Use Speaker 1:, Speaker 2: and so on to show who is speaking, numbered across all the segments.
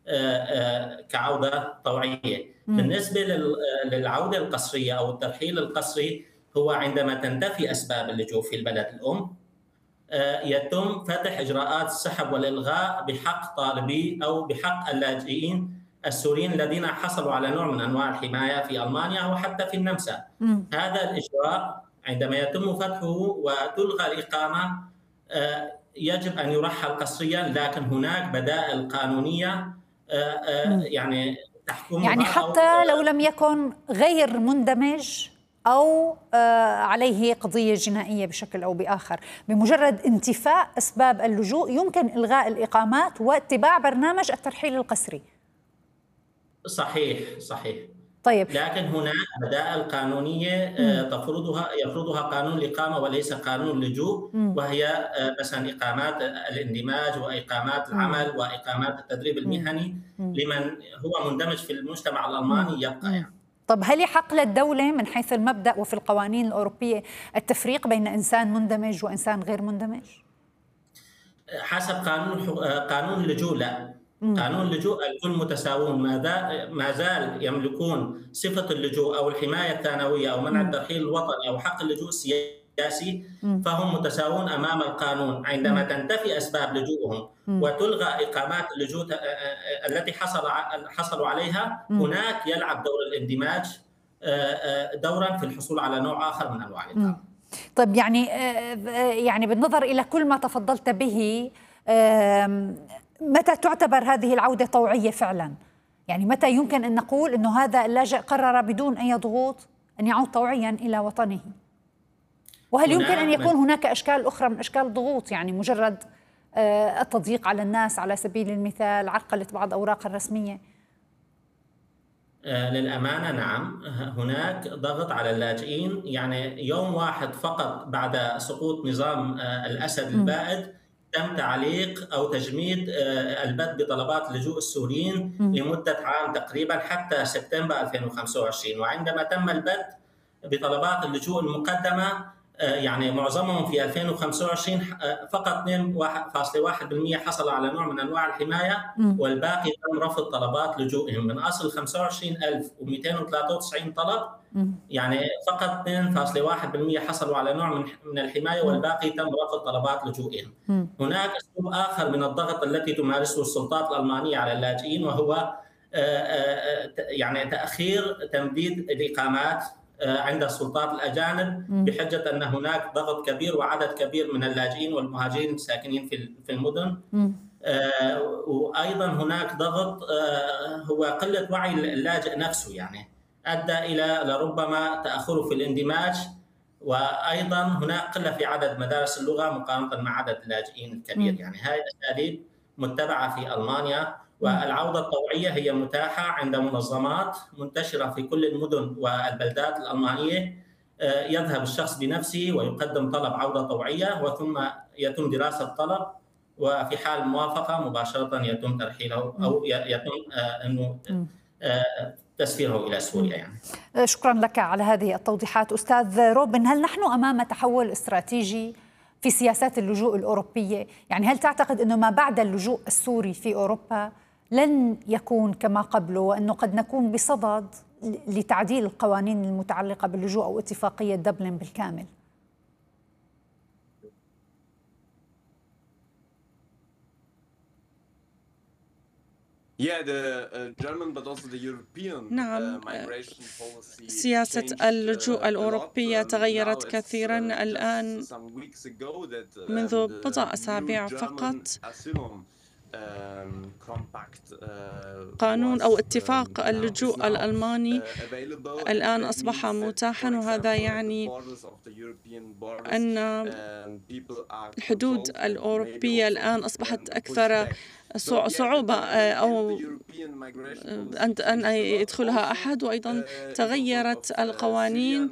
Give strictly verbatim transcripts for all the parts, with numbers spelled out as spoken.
Speaker 1: كعودة طوعية. بالنسبة للعودة القسرية أو الترحيل القسري، هو عندما تنتفي أسباب اللجوء في البلد الأم يتم فتح إجراءات السحب والإلغاء بحق طالبي أو بحق اللاجئين السوريين الذين حصلوا على نوع من أنواع الحماية في ألمانيا أو حتى في النمسا. هذا الإجراء عندما يتم فتحه وتلغى الإقامة يجب أن يرحل قسريا، لكن هناك بدائل قانونية يعني تحكمها.
Speaker 2: يعني حتى لو لم يكن غير مندمج أو عليه قضية جنائية بشكل أو بآخر، بمجرد انتفاء أسباب اللجوء يمكن إلغاء الإقامات واتباع برنامج الترحيل القسري.
Speaker 1: صحيح صحيح.
Speaker 2: طيب،
Speaker 1: لكن هناك بدائل قانونية تفرضها يفرضها قانون الإقامة وليس قانون اللجوء، وهي مثلا إقامات الاندماج وإقامات العمل وإقامات التدريب المهني لمن هو مندمج في المجتمع الألماني يبقى يعني.
Speaker 2: طب هل يحق للدولة من حيث المبدأ وفي القوانين الأوروبية التفريق بين إنسان مندمج وإنسان غير مندمج؟
Speaker 1: حسب قانون قانون اللجوء لا. قانون اللجوء الكل متساوون، ما زال يملكون صفة اللجوء أو الحماية الثانوية أو منع الترحيل الوطني أو حق اللجوء السياسي، فهم متساوون أمام القانون. عندما تنتفي أسباب لجوءهم وتلغى إقامات اللجوء التي حصل حصلوا عليها، هناك يلعب دور الاندماج دورا في الحصول على نوع آخر من أنواع الإقامة.
Speaker 2: طيب، يعني يعني بالنظر إلى كل ما تفضلت به، متى تعتبر هذه العودة طوعية فعلا؟ يعني متى يمكن أن نقول أنه هذا اللاجئ قرر بدون أي ضغوط أن يعود طوعيا إلى وطنه؟ وهل يمكن أن يكون هناك أشكال أخرى من أشكال الضغوط، يعني مجرد التضييق على الناس على سبيل المثال، عرقلة بعض أوراق الرسمية؟
Speaker 1: للأمانة نعم، هناك ضغط على اللاجئين. يعني يوم واحد فقط بعد سقوط نظام الأسد البائد تم تعليق أو تجميد البت بطلبات اللجوء السوريين لمدة عام تقريبا حتى سبتمبر ألفين وخمسة وعشرين، وعندما تم البت بطلبات اللجوء المقدمة يعني معظمهم في ألفين وخمسة وعشرين فقط اثنين فاصلة واحد بالمئة حصل على نوع من أنواع الحماية، والباقي تم رفض طلبات لجوئهم. من أصل خمسة وعشرين ألف ومئتين وثلاثة وتسعين طلب، يعني فقط اثنين فاصلة واحد بالمئة حصلوا على نوع من الحماية، والباقي تم رفض طلبات لجوئهم. هناك أسلوب آخر من الضغط التي تمارسه السلطات الألمانية على اللاجئين، وهو يعني تأخير تمديد الإقامات عند السلطات الأجانب بحجة أن هناك ضغط كبير وعدد كبير من اللاجئين والمهاجرين الساكنين في المدن. وأيضا هناك ضغط هو قلة وعي اللاجئ نفسه، يعني أدى إلى لربما تأخره في الاندماج، وأيضا هناك قلة في عدد مدارس اللغة مقارنة مع عدد اللاجئين الكبير. يعني هذه الأساليب متبعة في ألمانيا. والعودة الطوعية هي متاحة عند منظمات منتشرة في كل المدن والبلدات الألمانية. يذهب الشخص بنفسه ويقدم طلب عودة طوعية، وثم يتم دراسة الطلب، وفي حال الموافقة مباشرة يتم ترحيله أو يتم أنه تسفيره إلى سوريا. يعني
Speaker 2: شكرا لك على هذه التوضيحات أستاذ روبن. هل نحن أمام تحول استراتيجي في سياسات اللجوء الأوروبية؟ يعني هل تعتقد أنه ما بعد اللجوء السوري في أوروبا لن يكون كما قبله، وأنه قد نكون بصدد لتعديل القوانين المتعلقة باللجوء أو اتفاقية دبلن بالكامل؟
Speaker 3: نعم، سياسة اللجوء الأوروبية تغيرت كثيرا الآن. منذ بضع أسابيع فقط قانون أو اتفاق اللجوء الألماني الآن أصبح متاحا، وهذا يعني أن الحدود الأوروبية الآن أصبحت أكثر صعوبة أو أن يدخلها أحد. وأيضا تغيرت القوانين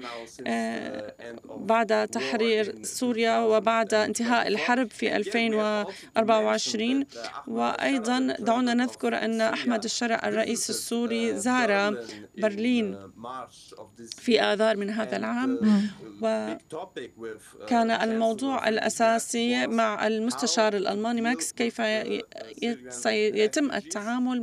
Speaker 3: بعد تحرير سوريا وبعد انتهاء الحرب في ألفين وأربعة وعشرين. وأيضا دعونا نذكر أن أحمد الشرع الرئيس السوري زار برلين في آذار من هذا العام، وكان الموضوع الأساسي مع المستشار الألماني ماكس كيف سيتم التعامل